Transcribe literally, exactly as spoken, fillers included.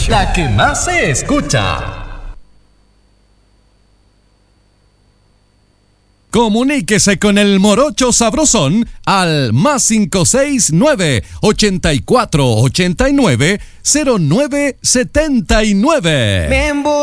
la que más se escucha. Comuníquese con el Morocho Sabrosón al más cinco seis nueve, ochenta y cuatro ochenta y nueve, cero nueve setenta y nueve.